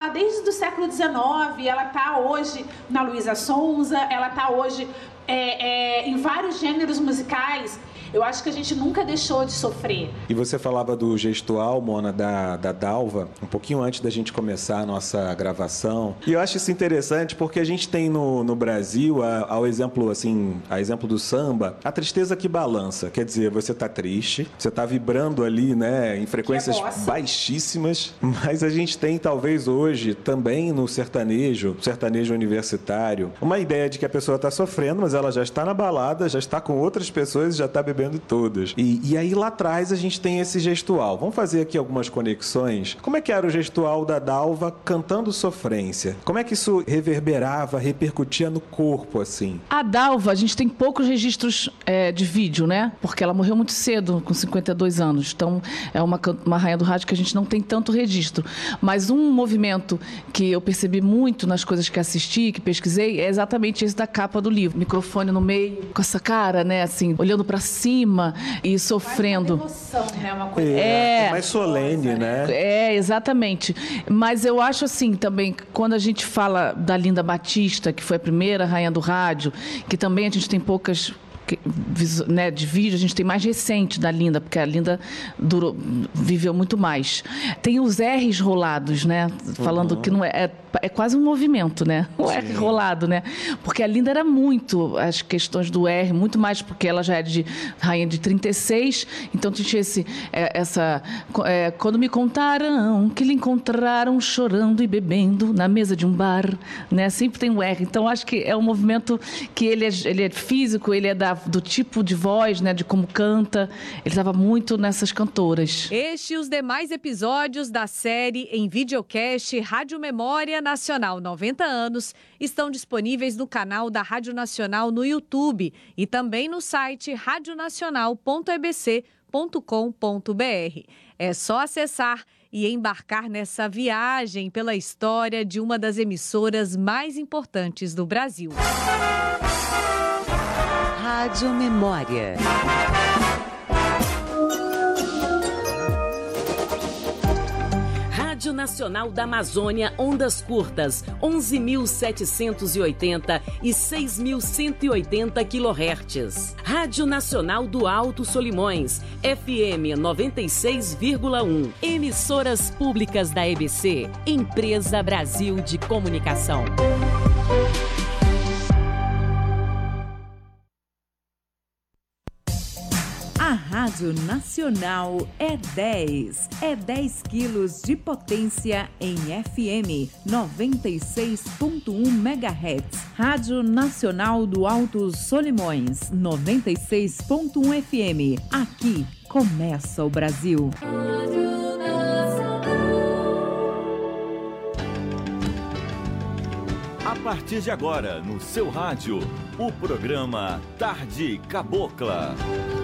desde o século XIX, ela está hoje na Luísa Sonza, ela está hoje em vários gêneros musicais. Eu acho que a gente nunca deixou de sofrer. E você falava do gestual, Mona, da Dalva, um pouquinho antes da gente começar a nossa gravação. E eu acho isso interessante porque a gente tem no Brasil, ao exemplo, assim, a exemplo do samba, a tristeza que balança. Quer dizer, você tá triste, você tá vibrando ali, né, em frequências baixíssimas, mas a gente tem, talvez hoje, também no sertanejo universitário, uma ideia de que a pessoa tá sofrendo, mas ela já está na balada, já está com outras pessoas e já está bebendo todas. E aí lá atrás a gente tem esse gestual. Vamos fazer aqui algumas conexões. Como é que era o gestual da Dalva cantando Sofrência? Como é que isso reverberava, repercutia no corpo, assim? A Dalva, a gente tem poucos registros de vídeo, né? Porque ela morreu muito cedo, com 52 anos. Então, é uma rainha do rádio que a gente não tem tanto registro. Mas um movimento que eu percebi muito nas coisas que assisti, que pesquisei, é exatamente esse da capa do livro. Microfone no meio, com essa cara, né? Assim, olhando pra cima e sofrendo. Uma emoção, né? Uma coisa mais solene, né? Exatamente. Mas eu acho assim também, quando a gente fala da Linda Batista, que foi a primeira rainha do rádio, que também a gente tem poucas, né, de vídeo, a gente tem mais recente da Linda, porque a Linda viveu muito mais. Tem os R's rolados, né? Falando que não é quase um movimento, né? O R rolado, né? Porque a Linda era muito, as questões do R, muito mais porque ela já é de rainha de 36, então tinha quando me contaram que lhe encontraram chorando e bebendo na mesa de um bar, né? Sempre tem o R. Então acho que é um movimento que ele é físico, ele é do tipo de voz, né? De como canta. Ele estava muito nessas cantoras. Este e os demais episódios da série em videocast Rádio Memória Nacional 90 anos estão disponíveis no canal da Rádio Nacional no YouTube e também no site radionacional.ebc.com.br. É só acessar e embarcar nessa viagem pela história de uma das emissoras mais importantes do Brasil. Rádio Memória. Rádio Nacional da Amazônia, ondas curtas, 11.780 e 6.180 kHz. Rádio Nacional do Alto Solimões, FM 96,1. Emissoras públicas da EBC, Empresa Brasil de Comunicação. A Rádio Nacional é 10 quilos de potência em FM 96.1 MHz. Rádio Nacional do Alto Solimões, 96.1 FM. Aqui começa o Brasil. A partir de agora, no seu rádio, o programa Tarde Cabocla.